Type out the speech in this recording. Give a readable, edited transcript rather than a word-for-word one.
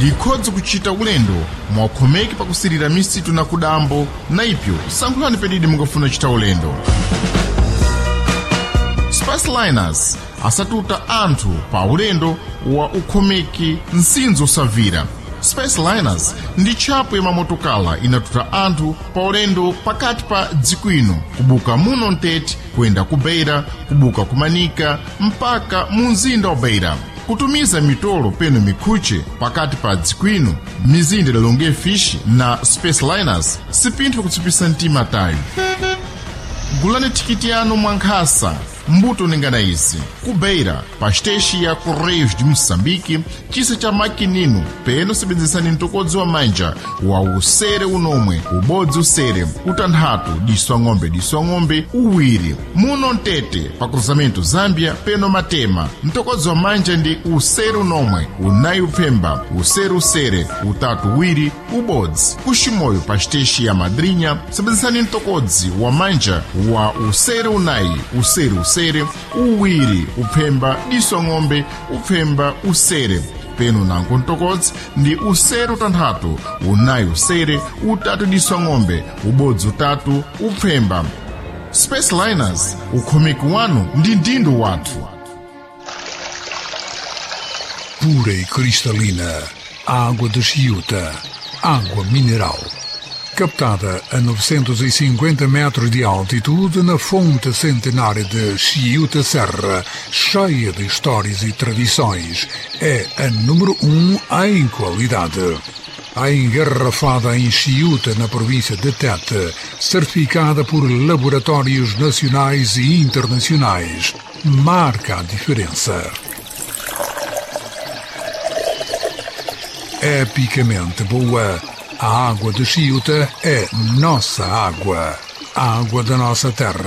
likhodzi kuchita ulendo mwakhomeki pakusirira misitu na kudambo na ipyo sankhulani pedidi mungafuna chita ulendo. Spaceliners asatuta anthu pa ulendo wa ukhomeki nsinzo savira. Spaceliners ndi tchapo ya mamotokala inatuta anthu pa ulendo pakati pa dziko ino kubuka muno Ntete kuyenda ku Beira, kubuka ku Manika mpaka mu mzinda wa Beira. Kutumiza mitolo peno mikhuche pakati pa dziko ino, mizinda longe fish na Spaceliners sipintho kutsipisa mtima tayo. Gulani tikiti yanu mwankhasa mbuto ningana izi ku Beira pa steshi ya Correios de Moçambique chisa cha makinino peno sebenzisani mtokodzi wa manja wa usere unomwe ubodzi usere utanthatu diswa ng'ombe uwiri muno Ntete pa cruzamento Zambia peno Matema mtokodzi wa manja ndi usere unomwe unayi upemba usere utatu wiri ubodzi kushimoyo pa steshi ya Madrinha sebenzisani mtokodzi wa manja wa usere unayi usere uwiri upemba diswa ng'ombe upemba usere peno nanko mtokodzi ndi usere utanthatu unayi usere utatu diswa ng'ombe ubodzi utatu upemba. Spaceliners ukhomeki wanu ndi ndindo wathu. Pura e cristalina, água de Chiuta, água mineral. Captada a 950 metros de altitude na fonte centenária de Chiuta Serra, cheia de histórias e tradições, é a número 1 em qualidade. A engarrafada em Chiuta, na província de Tete, certificada por laboratórios nacionais e internacionais, marca a diferença. Epicamente boa. A água de Chiuta é nossa água. A água da nossa terra.